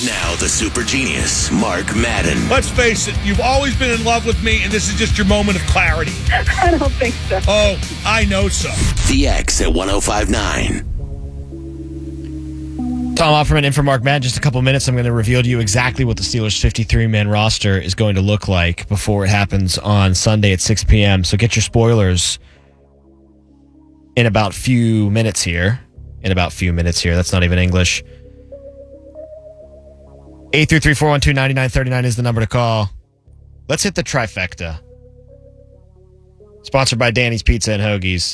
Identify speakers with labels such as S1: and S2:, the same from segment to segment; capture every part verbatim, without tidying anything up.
S1: And now the super genius, Mark Madden.
S2: Let's face it, you've always been in love with me, and this is just your moment of clarity.
S3: I don't think so.
S2: Oh, I know so.
S1: The X at one oh five point nine.
S4: Tom Offerman in for Mark Madden. Just a couple minutes, I'm going to reveal to you exactly what the Steelers' fifty-three man roster is going to look like before it happens on Sunday at six p.m. So get your spoilers in about few minutes here. In about few minutes here. That's not even English. eight three three, four one two, nine nine three nine is the number to call. Let's hit the trifecta. Sponsored by Danny's Pizza and Hoagies.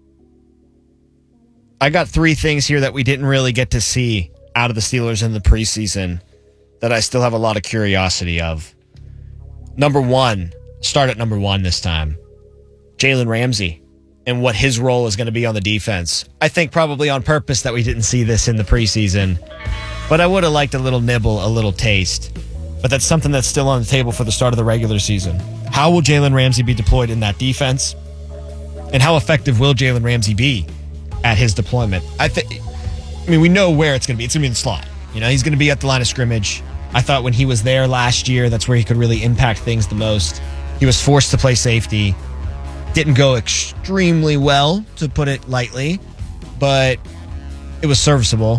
S4: I got three things here that we didn't really get to see out of the Steelers in the preseason that I still have a lot of curiosity of. Number one, start at number one this time. Jalen Ramsey and what his role is going to be on the defense. I think probably on purpose that we didn't see this in the preseason. But I would have liked a little nibble, a little taste. But that's something that's still on the table for the start of the regular season. How will Jalen Ramsey be deployed in that defense? And how effective will Jalen Ramsey be at his deployment? I think. I mean, we know where it's going to be. It's going to be in the slot. You know, he's going to be at the line of scrimmage. I thought when he was there last year, that's where he could really impact things the most. He was forced to play safety. Didn't go extremely well, to put it lightly, but it was serviceable.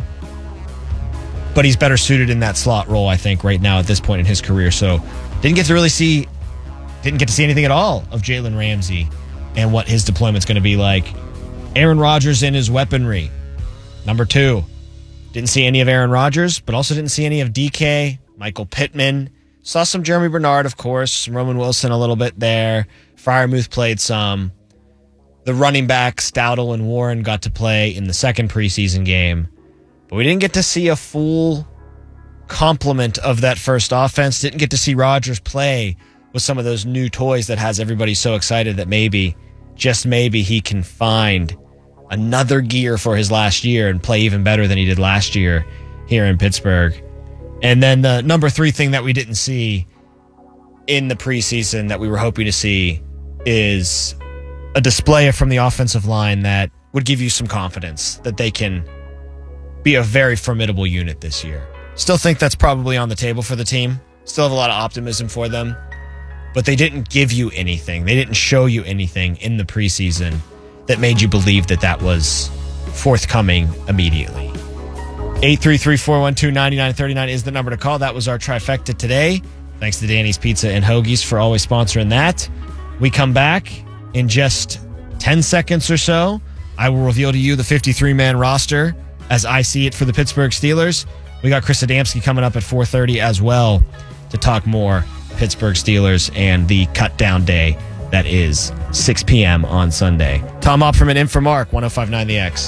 S4: But he's better suited in that slot role, I think, right now at this point in his career. So didn't get to really see, didn't get to see anything at all of Jalen Ramsey and what his deployment's going to be like. Aaron Rodgers and his weaponry. Number two, didn't see any of Aaron Rodgers, but also didn't see any of D K, Michael Pittman. Saw some Jeremy Bernard, of course, some Roman Wilson a little bit there. Freiermuth played some. The running backs, Dowdle and Warren, got to play in the second preseason game. But we didn't get to see a full complement of that first offense. Didn't get to see Rodgers play with some of those new toys that has everybody so excited that maybe, just maybe, he can find another gear for his last year and play even better than he did last year here in Pittsburgh. And then the number three thing that we didn't see in the preseason that we were hoping to see is a display from the offensive line that would give you some confidence that they can be a very formidable unit this year. Still think that's probably on the table for the team. Still have a lot of optimism for them. But they didn't give you anything. They didn't show you anything in the preseason that made you believe that that was forthcoming immediately. eight three three, four one two, nine nine three nine is the number to call. That was our trifecta today. Thanks to Danny's Pizza and Hoagies for always sponsoring that. We come back in just ten seconds or so. I will reveal to you the fifty-three man roster as I see it for the Pittsburgh Steelers. We got Chris Adamski coming up at four thirty as well to talk more Pittsburgh Steelers and the cut down day that is six p.m. on Sunday. Tom Opferman in for Mark, one oh five point nine The X.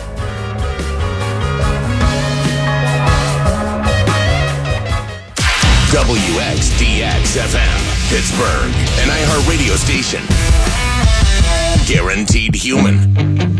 S1: W X D X F M, Pittsburgh, an iHeartRadio station. Guaranteed human.